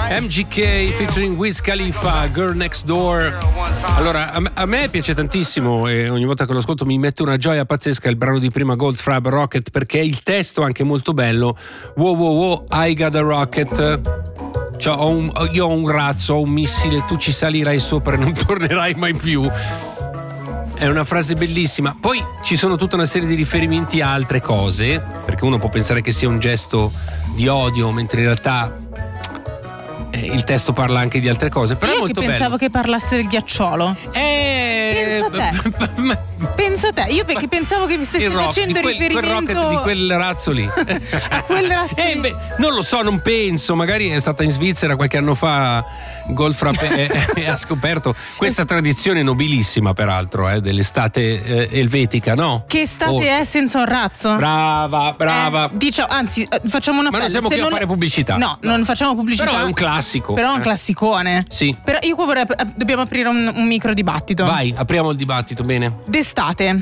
MGK featuring Wiz Khalifa, Girl Next Door. Allora, a me piace tantissimo e ogni volta che lo ascolto mi mette una gioia pazzesca il brano di prima, Goldfrapp Rocket, perché il testo è anche molto bello. Wow wow wow, I got a rocket. Cioè, io ho un razzo, ho un missile, tu ci salirai sopra e non tornerai mai più. È una frase bellissima. Poi ci sono tutta una serie di riferimenti a altre cose, perché uno può pensare che sia un gesto di odio, mentre in realtà il testo parla anche di altre cose. Però io è molto che pensavo che parlasse del ghiacciolo. Pensa a te, io perché pensavo che mi stessi facendo riferimento di quel razzo lì. A quel razzo lì. Non lo so, non penso. Magari è stata in Svizzera qualche anno fa, Goldfrapp e ha scoperto questa tradizione nobilissima, peraltro, dell'estate elvetica, no? Che estate è senza un razzo? Brava. Diciamo, anzi, facciamo una Ma non siamo qui a fare pubblicità. No, non facciamo pubblicità. Però è un classico. Però è un classicone. Sì. Però io qua dobbiamo aprire un micro dibattito. Vai, apriamo il dibattito, bene. D'estate.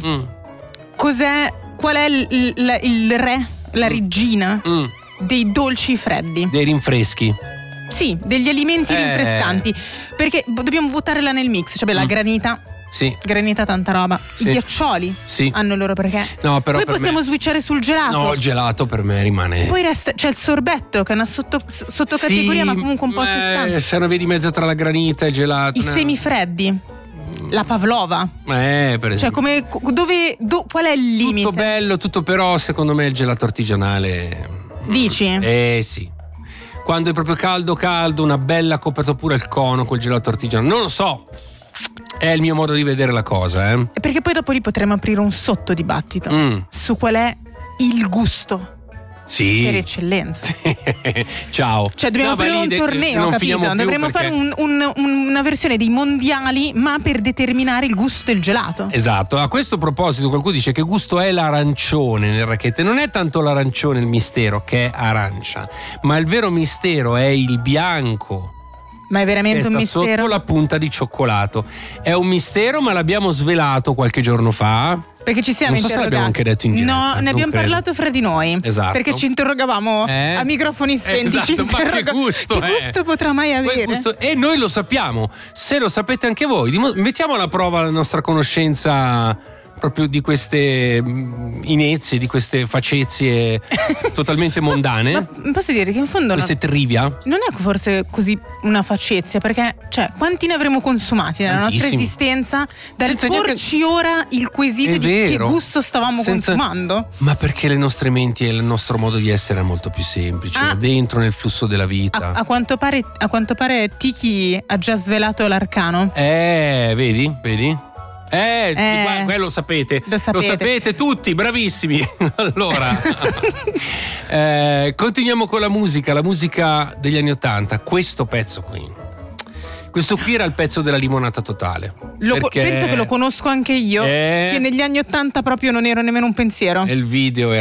Qual è il re, la regina dei dolci freddi? Dei rinfreschi. Sì, degli alimenti rinfrescanti. Perché dobbiamo buttarla nel mix. Cioè, la granita. Sì. Granita, tanta roba. Sì. I ghiaccioli hanno il loro perché. No, però poi possiamo switchare sul gelato. No, il gelato per me rimane. Poi c'è il sorbetto, che è una sottocategoria, ma comunque un po' stante. C'è una via di mezzo tra la granita e il gelato. I semifreddi. La pavlova. Per esempio. Cioè, qual è il limite? Tutto bello, tutto, però secondo me il gelato artigianale. Dici? Sì. Quando è proprio caldo, una bella coperta, pure il cono col gelato artigianale. Non lo so. È il mio modo di vedere la cosa, Perché poi dopo lì potremo aprire un sottodibattito su qual è il gusto per eccellenza. Ciao. Cioè dobbiamo aprire un torneo, capito? Dovremmo fare una versione dei mondiali, ma per determinare il gusto del gelato. Esatto. A questo proposito qualcuno dice che gusto è l'arancione nel racchette. Non è tanto l'arancione il mistero, che è arancia, ma il vero mistero è il bianco. Ma è veramente un mistero? Sotto la punta di cioccolato. È un mistero, ma l'abbiamo svelato qualche giorno fa. Perché ci siamo interrogati. Non so se l'abbiamo anche detto in diretta. No, ne abbiamo parlato fra di noi. Esatto. Perché ci interrogavamo a microfoni spenti. Esatto, ma che gusto potrà mai avere? E noi lo sappiamo. Se lo sapete anche voi, mettiamo alla prova la nostra conoscenza proprio di queste inezie, di queste facezie totalmente mondane. Ma posso dire che in fondo queste trivia non è forse così una facezia, perché quanti ne avremo consumati nella nostra esistenza dal porci ora il quesito di che gusto stavamo consumando? Ma perché le nostre menti e il nostro modo di essere è molto più semplice, dentro nel flusso della vita. A quanto pare Tiki ha già svelato l'arcano. Vedi? Quello lo sapete. Lo sapete tutti, bravissimi. Allora, continuiamo con la musica degli anni '80. Questo pezzo qui era il pezzo della limonata totale. Penso che lo conosco anche io, che negli anni '80 proprio non ero nemmeno un pensiero. E il video